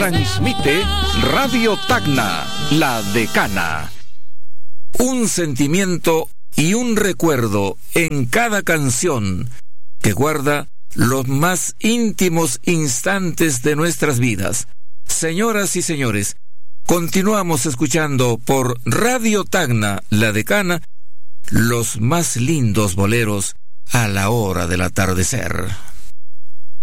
Transmite Radio Tacna, La Decana. Un sentimiento y un recuerdo en cada canción que guarda los más íntimos instantes de nuestras vidas. Señoras y señores, continuamos escuchando por Radio Tacna, La Decana, los más lindos boleros a la hora del atardecer.